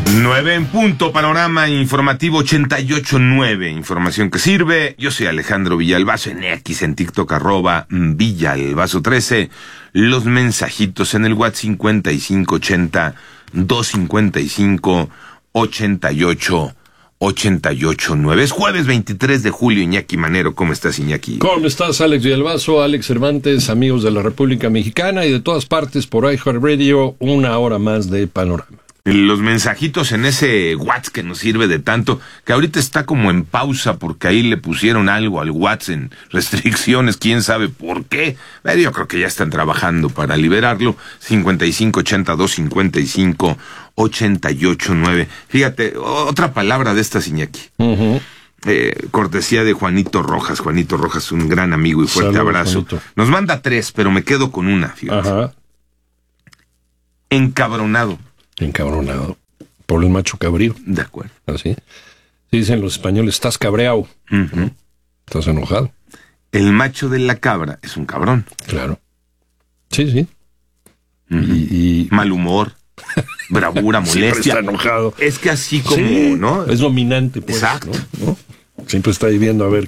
9 en punto, panorama informativo 88.9, información que sirve. Yo soy Alejandro Villalbazo, en X, en TikTok, @Villalbazo13. Los mensajitos en el WhatsApp 5580-255-88-9. Es jueves 23 de julio, Iñaki Manero. ¿Cómo estás, Iñaki? ¿Cómo estás, Alex Villalbazo, Alex Cervantes, amigos de la República Mexicana y de todas partes por iHeartRadio? Una hora más de panorama. Los mensajitos en ese WhatsApp que nos sirve de tanto, que ahorita está como en pausa porque ahí le pusieron algo al WhatsApp en restricciones, quién sabe por qué, pero yo creo que ya están trabajando para liberarlo. 5580-255-88-9. Fíjate, otra palabra de estas, Iñaki. Cortesía de Juanito Rojas. Juanito Rojas, un gran amigo y fuerte abrazo. Juanito. Nos manda 3, pero me quedo con una, fíjate. Ajá. Encabronado. Encabronado. Por el macho cabrío. De acuerdo. Así. Dicen los españoles, estás cabreado. Estás enojado. El macho de la cabra es un cabrón. Claro. Sí, sí. Y mal humor, bravura, molestia. Siempre está enojado. Es que así como, sí, ¿no? Es dominante, pues. Exacto. ¿no? Siempre está ahí viendo a ver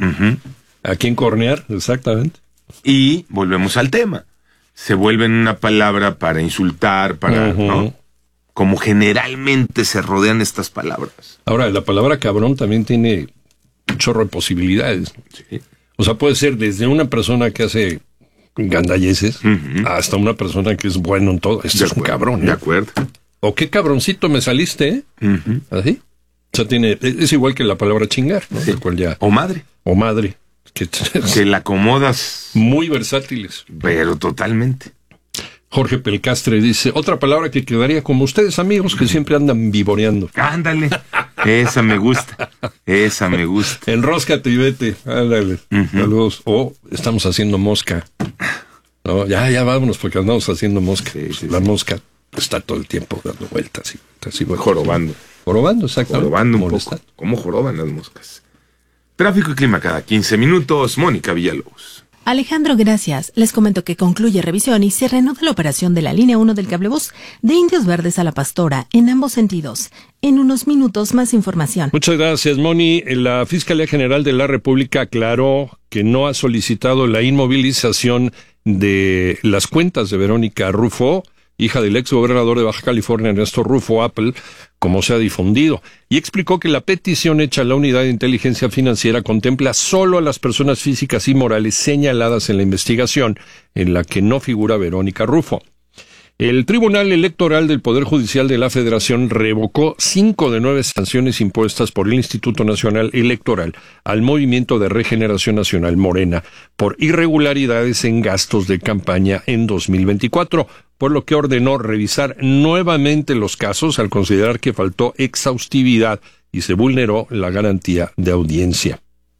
a quién cornear, exactamente. Y volvemos al tema. Se vuelven una palabra para insultar, para, ¿no? Como generalmente se rodean estas palabras. Ahora, la palabra cabrón también tiene un chorro de posibilidades. Sí. O sea, puede ser desde una persona que hace gandalleces hasta una persona que es bueno en todo. Este es un cabrón, ¿eh? De acuerdo. O qué cabroncito me saliste, ¿eh? ¿Así? O sea, es igual que la palabra chingar, ¿no? Sí. Cual ya, o madre. O madre. Que la acomodas. Muy versátiles. Pero totalmente. Jorge Pelcastre dice, otra palabra que quedaría como ustedes, amigos, que siempre andan vivoreando. Ándale, esa me gusta, esa me gusta. Enróscate y vete, ándale, saludos. O estamos haciendo mosca. No, ya vámonos porque andamos haciendo mosca. Sí, la mosca está todo el tiempo dando vueltas. Así, jorobando. Jorobando, exactamente. Jorobando un poco. ¿Cómo joroban las moscas? Tráfico y clima cada 15 minutos, Mónica Villalobos. Alejandro, gracias. Les comento que concluye revisión y se reanuda la operación de la línea 1 del cablebús de Indios Verdes a La Pastora, en ambos sentidos. En unos minutos, más información. Muchas gracias, Moni. La Fiscalía General de la República aclaró que no ha solicitado la inmovilización de las cuentas de Verónica Rufo, hija del ex gobernador de Baja California, Ernesto Rufo Apple, como se ha difundido, y explicó que la petición hecha a la Unidad de Inteligencia Financiera contempla solo a las personas físicas y morales señaladas en la investigación, en la que no figura Verónica Rufo. El Tribunal Electoral del Poder Judicial de la Federación revocó 5 de 9 sanciones impuestas por el Instituto Nacional Electoral al Movimiento de Regeneración Nacional Morena por irregularidades en gastos de campaña en 2024, por lo que ordenó revisar nuevamente los casos al considerar que faltó exhaustividad y se vulneró la garantía de audiencia.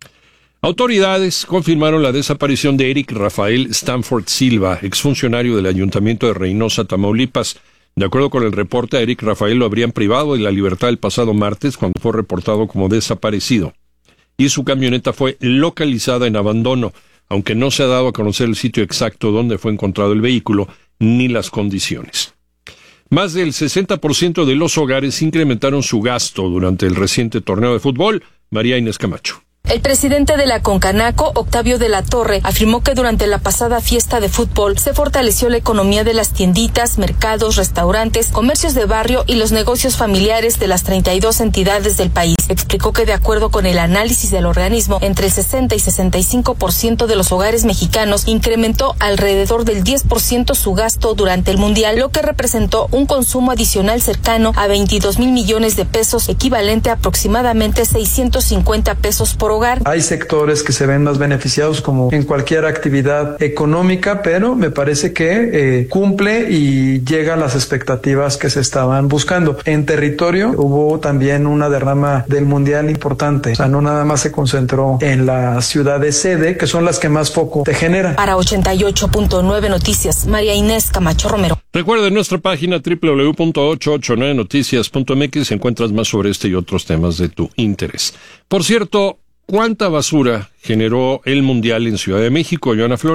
Autoridades confirmaron la desaparición de Eric Rafael Stanford Silva, exfuncionario del Ayuntamiento de Reynosa, Tamaulipas. De acuerdo con el reporte, a Eric Rafael lo habrían privado de la libertad el pasado martes cuando fue reportado como desaparecido. Y su camioneta fue localizada en abandono, aunque no se ha dado a conocer el sitio exacto donde fue encontrado el vehículo ni las condiciones. Más del 60% de los hogares incrementaron su gasto durante el reciente torneo de fútbol. María Inés Camacho. El presidente de la Concanaco, Octavio de la Torre, afirmó que durante la pasada fiesta de fútbol se fortaleció la economía de las tienditas, mercados, restaurantes, comercios de barrio y los negocios familiares de las 32 entidades del país. Explicó que de acuerdo con el análisis del organismo, entre el 60 y 65% de los hogares mexicanos incrementó alrededor del 10% su gasto durante el Mundial, lo que representó un consumo adicional cercano a 22,000 millones de pesos, equivalente a aproximadamente 650 pesos por hogar. Hay sectores que se ven más beneficiados como en cualquier actividad económica, pero me parece que cumple y llega a las expectativas que se estaban buscando. En territorio hubo también una derrama del Mundial importante, o sea, no nada más se concentró en la ciudad de sede, que son las que más foco te generan. Para 88.9 Noticias, María Inés Camacho Romero. Recuerda, en nuestra página www.889noticias.mx encuentras más sobre este y otros temas de tu interés. Por cierto, ¿cuánta basura generó el Mundial en Ciudad de México, Joana Flores?